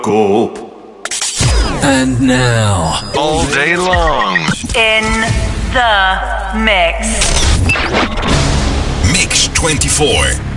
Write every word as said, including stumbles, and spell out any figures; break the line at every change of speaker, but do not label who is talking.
Cope.
And now,
all day long,
in the mix.
Mix twenty-four.